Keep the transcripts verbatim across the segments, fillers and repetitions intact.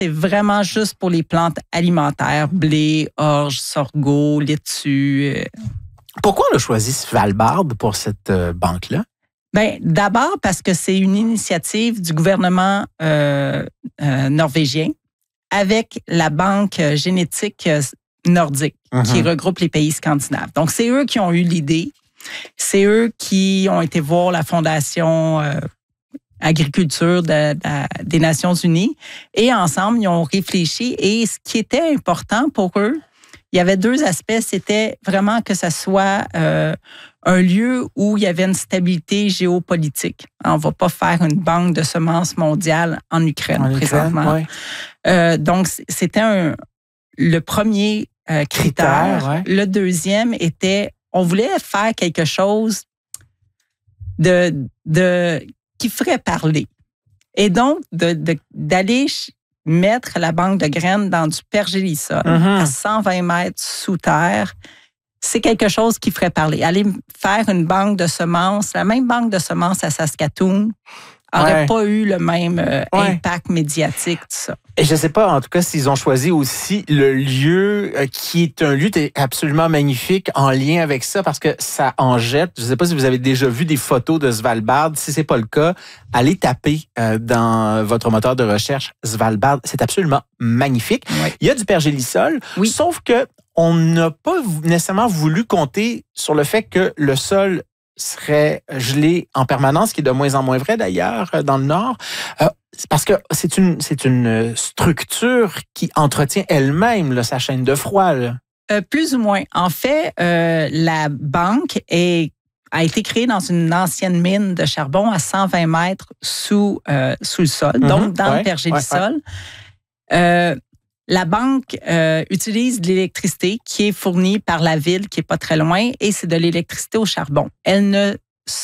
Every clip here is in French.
c'est vraiment juste pour les plantes alimentaires, blé, orge, sorgho, laitue. Euh. Pourquoi on a choisi Svalbard pour cette euh, banque-là? Bien, d'abord parce que c'est une initiative du gouvernement euh, euh, norvégien avec la banque génétique nordique mm-hmm. qui regroupe les pays scandinaves. Donc, c'est eux qui ont eu l'idée. C'est eux qui ont été voir la Fondation euh, Agriculture de, de, des Nations unies et ensemble, ils ont réfléchi. Et ce qui était important pour eux, il y avait deux aspects. C'était vraiment que ça soit euh, un lieu où il y avait une stabilité géopolitique. On ne va pas faire une banque de semences mondiale en Ukraine en présentement. Ukraine, ouais. euh, donc, c'était un, le premier euh, critère. critère ouais. Le deuxième était, on voulait faire quelque chose de, de qui ferait parler. Et donc, de, de, d'aller mettre la banque de graines dans du pergélisol mm-hmm. à cent vingt mètres sous terre, c'est quelque chose qui ferait parler. Aller faire une banque de semences, la même banque de semences à Saskatoon, n'aurait ouais. pas eu le même euh, ouais. impact médiatique, tout ça. Et je ne sais pas, en tout cas, s'ils ont choisi aussi le lieu euh, qui est un lieu absolument magnifique en lien avec ça, parce que ça en jette. Je ne sais pas si vous avez déjà vu des photos de Svalbard. Si ce n'est pas le cas, allez taper euh, dans votre moteur de recherche Svalbard. C'est absolument magnifique. Ouais. Il y a du pergélisol, oui. sauf que on n'a pas nécessairement voulu compter sur le fait que le sol serait gelé en permanence, ce qui est de moins en moins vrai d'ailleurs dans le Nord, euh, parce que c'est une, c'est une structure qui entretient elle-même là, sa chaîne de froid. Là. Euh, plus ou moins. En fait, euh, la banque est, a été créée dans une ancienne mine de charbon à cent vingt mètres sous, euh, sous le sol, mm-hmm. donc dans ouais, le pergélisol. Ouais, ouais. Euh, La banque euh, utilise de l'électricité qui est fournie par la ville, qui est pas très loin, et c'est de l'électricité au charbon. Elle ne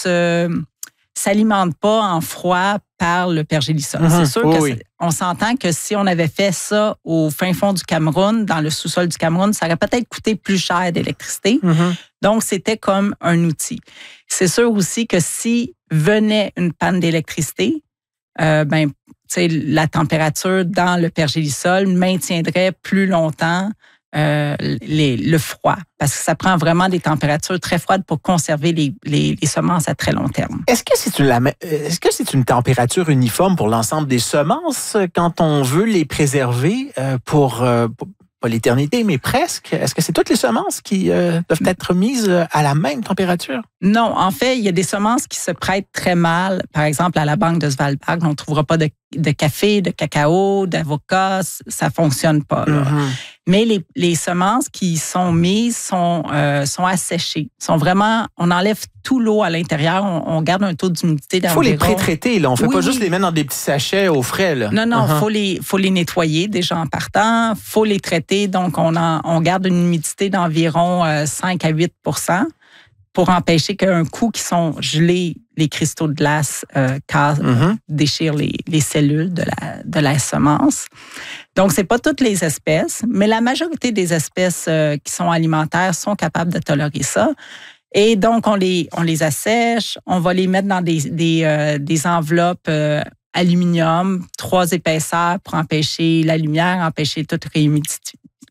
se s'alimente pas en froid par le pergélisol. Mm-hmm. C'est sûr oh, qu'on oui. s'entend que si on avait fait ça au fin fond du Cameroun, dans le sous-sol du Cameroun, ça aurait peut-être coûté plus cher d'électricité. Mm-hmm. Donc, c'était comme un outil. C'est sûr aussi que si venait une panne d'électricité, euh, ben T'sais, la température dans le pergélisol maintiendrait plus longtemps euh, les, le froid, parce que ça prend vraiment des températures très froides pour conserver les, les, les semences à très long terme. Est-ce que c'est une, est-ce que c'est une température uniforme pour l'ensemble des semences quand on veut les préserver euh, pour, euh, pour pas l'éternité, mais presque? Est-ce que c'est toutes les semences qui euh, doivent être mises à la même température? Non, en fait, il y a des semences qui se prêtent très mal. Par exemple, à la banque de Svalbard, on ne trouvera pas de, de café, de cacao, d'avocat. Ça ne fonctionne pas. Là. Mm-hmm. Mais les, les semences qui sont mises sont, euh, sont asséchées. Sont vraiment, on enlève tout l'eau à l'intérieur. On, on garde un taux d'humidité d'environ. Il faut les pré-traiter. Là. On ne fait oui, pas juste les mettre dans des petits sachets au frais. Là. Non, non, il uh-huh. faut, les, faut les nettoyer déjà en partant. Il faut les traiter. Donc, on, en, on garde une humidité d'environ euh, cinq à huit pour cent pour empêcher qu'un coup qui sont gelés, les cristaux de glace euh, cassent, mm-hmm. déchirent les, les cellules de la, de la semence. Donc, c'est pas toutes les espèces, mais la majorité des espèces euh, qui sont alimentaires sont capables de tolérer ça. Et donc, on les, on les assèche, on va les mettre dans des, des, euh, des enveloppes euh, aluminium, trois épaisseurs pour empêcher la lumière, empêcher toute réhumidité.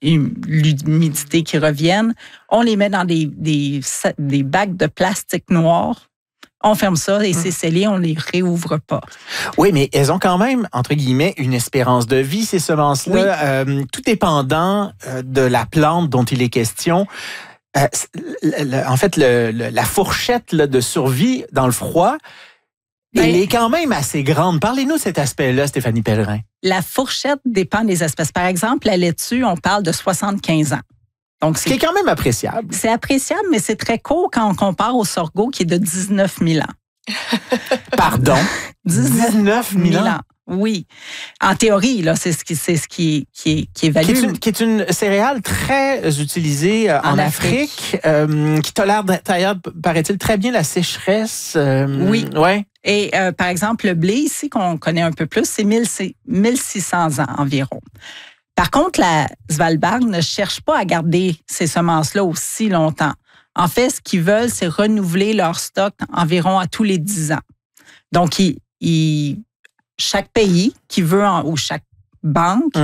l'humidité qui revienne. On les met dans des, des, des bacs de plastique noir. On ferme ça et c'est scellé, on ne les réouvre pas. Oui, mais elles ont quand même, entre guillemets, une espérance de vie, ces semences-là. Oui. Euh, tout dépendant de la plante dont il est question. Euh, le, en fait, le, le, la fourchette là, de survie dans le froid, ben, elle est quand même assez grande. Parlez-nous de cet aspect-là, Stéphanie Pellerin. La fourchette dépend des espèces. Par exemple, la laitue, on parle de soixante-quinze ans. Donc, c'est, Ce qui est quand même appréciable. C'est appréciable, mais c'est très court quand on compare au sorgho qui est de dix-neuf mille ans. Pardon? dix-neuf mille ans. Oui. En théorie, là, c'est ce qui, c'est ce qui, qui, est, qui est évalue. Qui est une, qui est une céréale très utilisée en, en Afrique, Afrique euh, qui tolère d'ailleurs, paraît-il, très bien la sécheresse. Euh, oui. Ouais. Et euh, par exemple, le blé ici, qu'on connaît un peu plus, c'est mille six cents ans environ. Par contre, la Svalbard ne cherche pas à garder ces semences-là aussi longtemps. En fait, ce qu'ils veulent, c'est renouveler leur stock environ à tous les dix ans. Donc, ils, ils, chaque pays qui veut, en, ou chaque banque